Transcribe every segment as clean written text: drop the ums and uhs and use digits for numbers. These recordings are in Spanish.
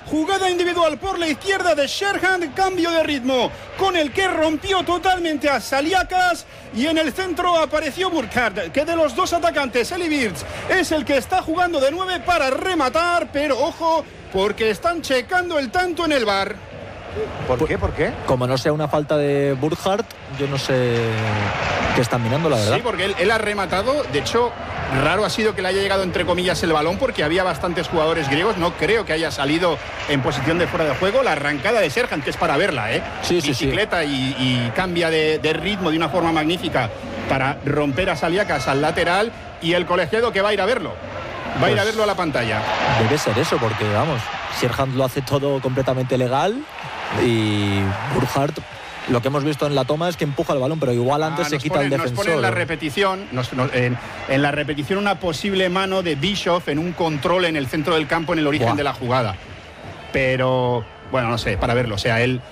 jugada individual por la izquierda de Sherhan, cambio de ritmo con el que rompió totalmente a Saliakas, y en el centro apareció Burkhardt, que de los dos atacantes, Eli Wirtz es el que está jugando de 9 para rematar, pero ojo, porque están checando el tanto en el VAR. ¿Por qué? ¿Por qué? Como no sea una falta de Burkhardt, yo no sé qué están mirando, la verdad. Sí, porque él ha rematado. De hecho, raro ha sido que le haya llegado entre comillas el balón, porque había bastantes jugadores griegos. No creo que haya salido en posición de fuera de juego. La arrancada de Sherhan, que es para verla, Sí, bicicleta sí. Y cambia de ritmo de una forma magnífica para romper a Saliakas al lateral, y el colegiado que va a ir a verlo. Va a ir a verlo a la pantalla. Debe ser eso, porque vamos, Sherhan lo hace todo completamente legal, y Burkhardt, lo que hemos visto en la toma es que empuja el balón, pero igual antes se quita el defensor. Nos pone en la repetición, en la repetición, una posible mano de Bischoff en un control en el centro del campo en el origen de la jugada. Pero, bueno, no sé, para verlo. O sea, él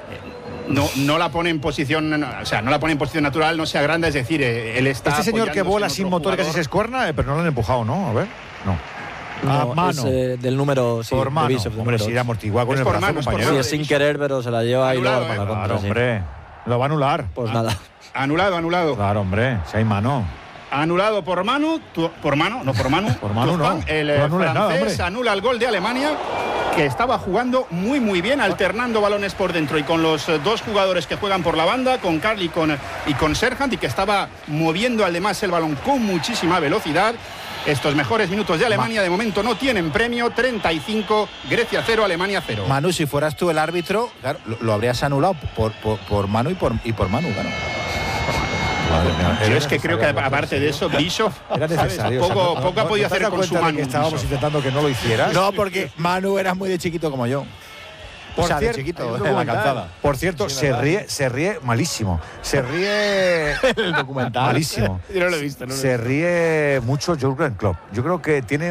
no la pone en posición, o sea, no la pone en posición natural, no se agranda, es decir, él está. Este señor que vuela sin motor, casi se escuerna, pero no lo han empujado, ¿no? A ver, no. No, mano. Es, del número, sí, por mano. Bischoff, Hombre, si era amortiguado con es el por brazo, mano, compañero. Sí, es sin querer, pero se la lleva y luego para la contra. Claro, sí. hombre. Lo va a anular. Pues nada. Anulado. Claro, hombre, si hay mano. Anulado por Manu, por Manu. Por Manu no. El No anules nada, francés hombre. anula el gol de Alemania, que estaba jugando muy bien, alternando balones por dentro y con los dos jugadores que juegan por la banda, con Karl y con Sherhan, y que estaba moviendo además el balón con muchísima velocidad. Estos mejores minutos de Alemania de momento no tienen premio. 35, Grecia 0, Alemania 0. Manu, si fueras tú el árbitro, claro, lo habrías anulado por Manu y por Manu, claro. Yo es que creo que aparte de eso, Bischoff Era necesario. poco ha podido hacer con su Manu. Que estábamos Bischoff. intentando que no lo hicieras. No, porque Manu era muy de chiquito como yo. O sea, de chiquito, en la calzada. Por cierto, Sí, se ríe malísimo. Se ríe El documental. malísimo. Yo no lo he visto. Se ríe mucho Jürgen Klopp. Yo creo que tiene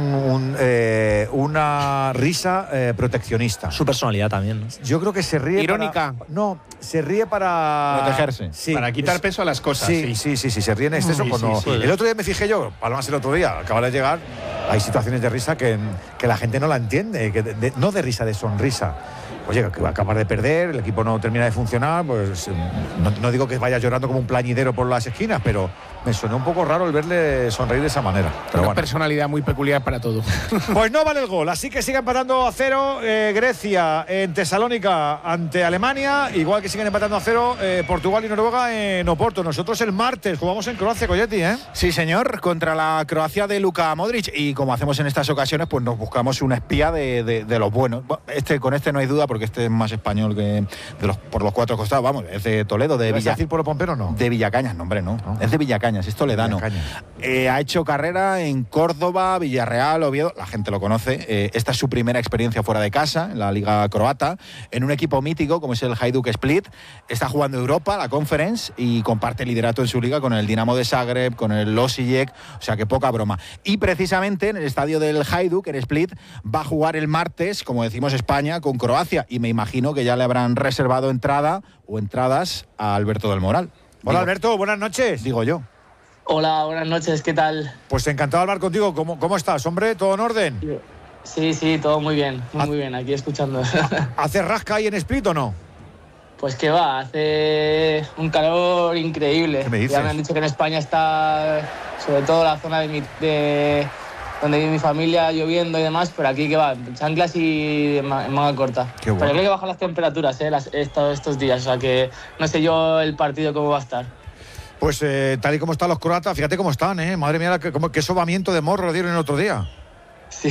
una risa proteccionista. Su personalidad también, ¿no? Yo creo que se ríe Irónica. No, se ríe para protegerse. Sí, Para quitar peso a las cosas. Sí, se ríe en exceso. Sí, cuando sí. El otro día me fijé yo, Palomas el otro día, acaba de llegar, hay situaciones de risa que la gente no la entiende, no de risa, de sonrisa. Oye, que va a acabar de perder, el equipo no termina de funcionar, pues no digo que vaya llorando como un plañidero por las esquinas, pero me sonó un poco raro el verle sonreír de esa manera. Pero Una bueno. personalidad muy peculiar para todo. Pues no vale el gol, así que sigue empatando a 0 Grecia en Tesalónica ante Alemania, igual que siguen empatando a 0 Portugal y Noruega en Oporto. Nosotros el martes jugamos en Croacia, Coyetti, ¿eh? Sí, señor, contra la Croacia de Luka Modric, y como hacemos en estas ocasiones, pues nos buscamos una espía de los buenos. Con este no hay duda, porque este es más español que por los cuatro costados, vamos, es de Toledo, de ¿Vas a decir por los pomperos no? De Villacañas, no, hombre, no. Es de Villacañas, es toledano. Ha hecho carrera en Córdoba, Villarreal, Oviedo, la gente lo conoce. Esta es su primera experiencia fuera de casa, en la liga croata, en un equipo mítico como es el Hajduk Split. Está jugando Europa, la Conference, y comparte liderato en su liga con el Dinamo de Zagreb, con el Osijek, o sea que poca broma. Y precisamente en el estadio del Hajduk, en Split, va a jugar el martes, como decimos, España con Croacia, y me imagino que ya le habrán reservado entrada o entradas a Alberto del Moral. Hola Alberto, buenas noches. Digo yo. Hola, buenas noches, ¿qué tal? Pues encantado de hablar contigo. ¿Cómo estás, hombre? ¿Todo en orden? Sí, todo muy bien, muy bien, aquí escuchando. ¿Hace rasca ahí en Split o no? Pues que va, hace un calor increíble. ¿Qué me dices? Ya me han dicho que en España está, sobre todo la zona de donde vive mi familia, lloviendo y demás, pero aquí que va, chanclas y en manga corta. Qué bueno. Pero creo que bajan las temperaturas estos días, o sea que no sé yo el partido cómo va a estar. Pues tal y como están los croatas, fíjate cómo están, ¿eh? Madre mía, qué sobamiento de morro le dieron el otro día. Sí,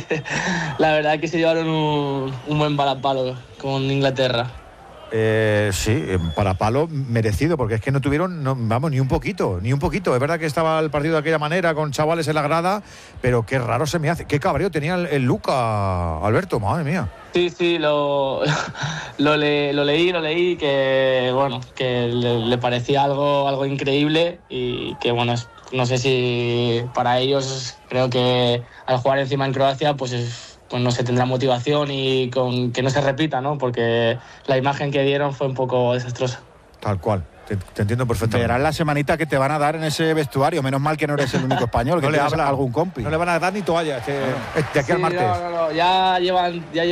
la verdad es que se llevaron un buen balapalo con Inglaterra. Sí, para palo merecido, porque es que no tuvieron, ni un poquito. Es verdad que estaba el partido de aquella manera, con chavales en la grada, pero qué raro se me hace. Qué cabreo tenía el Luka, Alberto, madre mía. Sí, lo leí, que bueno, que le parecía algo increíble, y que bueno, no sé si para ellos, creo que al jugar encima en Croacia, pues no se tendrá motivación y con que no se repita, ¿no? Porque la imagen que dieron fue un poco desastrosa. Tal cual, te entiendo perfectamente. Verás la semanita que te van a dar en ese vestuario. Menos mal que no eres el único español, que No le tienes habla algún compi. No le van a dar ni toallas de aquí al martes. No, ya llevan